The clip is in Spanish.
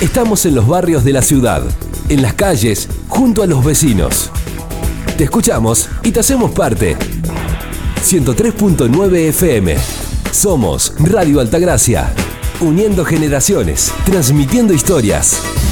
Estamos en los barrios de la ciudad, en las calles, junto a los vecinos. Te escuchamos y te hacemos parte. 103.9 FM. Somos Radio Altagracia. Uniendo generaciones, transmitiendo historias.